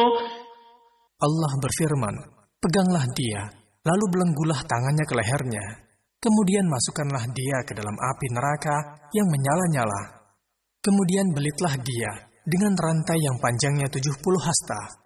Allah berfirman, peganglah dia, lalu belenggulah tangannya ke lehernya. Kemudian masukkanlah dia ke dalam api neraka yang menyala-nyala. Kemudian belitlah dia dengan rantai yang panjangnya 70 hasta.